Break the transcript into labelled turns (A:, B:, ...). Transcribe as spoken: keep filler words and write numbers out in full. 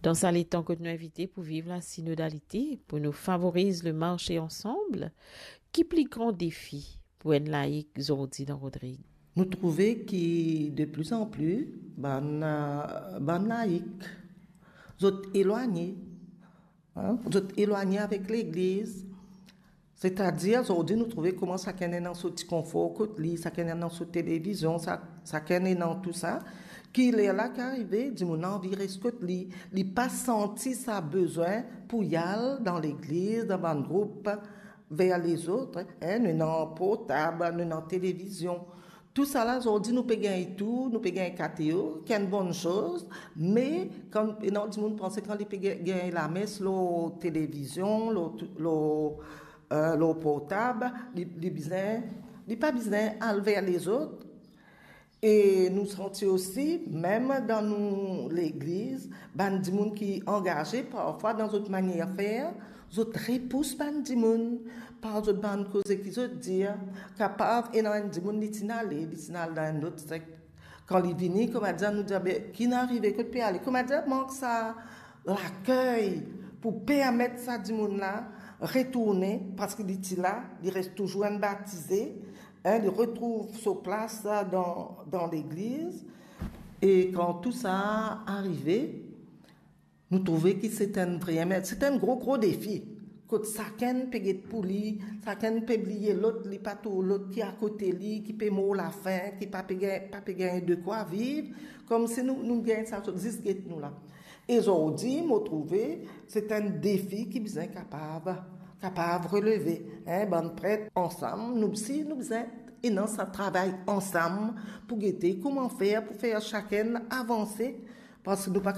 A: Dans ça, les temps que nous invitons pour vivre la synodalité, pour nous favoriser le marché ensemble, qui plus grand défi pour un laïc aujourd'hui dans Rodrigue?
B: Nous trouvons que de plus en plus, ben, euh, ben laïcs, sont éloignés, hein, sont éloignés avec l'Église. C'est-à-dire, aujourd'hui, nous trouvons comment ça est dans ce petit confort, ça est dans cette télévision, ça, ça est dans tout ça, qu'il est là qui arrivé, dit mon envie reste que lui, il n'a pas senti sa besoin pour y aller dans l'église, dans un groupe, vers les autres, hein, nous dans portable, nous dans télévision. Tout ça là, aujourd'hui, nous pouvons gagner tout, nous pouvons gagner K T O, qui est une bonne chose, mais quand le monde pense quand ils peuvent gagner la messe, la télévision, le Euh, le portable, les besoins, les pas besoin aller vers les autres. Et nous sentons aussi, même dans l'église, ben des gens qui sont engagés parfois dans notre manière de faire, ils repoussent ben des gens par des bonnes causes qui se disent, capables, et dans des gens qui sont allés, qui sont allés dans un autre secteur. Quand ils viennent, comme dire, nous disons, qui n'arrive que de aller, comme dire, manque ça, l'accueil, pour permettre ça des gens là, retourner, parce qu'il est là, il reste toujours un baptisé, hein, il retrouve sa place dans, dans l'église. Et quand tout ça arrivé, nous trouvons que c'est un vrai, c'est un gros, gros défi. Quand chacun peut être pour lui, chacun peut oublier l'autre, l'autre qui est à côté de lui, qui peut mourir la faim, qui ne peut pas gagner de quoi vivre, comme si nous, nous gagnons ça, nous là. Et aujourd'hui, me trouver, c'est un défi qui est capable, capable de relever. Hein, bon, prête ensemble, nous aussi, nous sommes, et non, ça travaille ensemble pour guetter comment faire, pour faire chacun avancer, parce que nous pas